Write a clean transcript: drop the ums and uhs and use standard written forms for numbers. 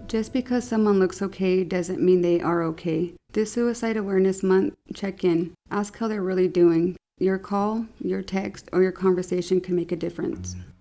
Just because someone looks okay doesn't mean they are okay. This Suicide Awareness Month, check in. Ask how they're really doing. Your call, your text, or your conversation can make a difference.